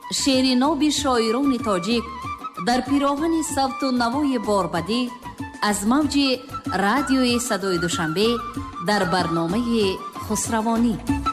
шеъри ноби шоирони тоҷик дар пироҳани савту навои борбадӣ аз мавҷи радиои Садои Душанбе дар барномаи Хусравонӣ.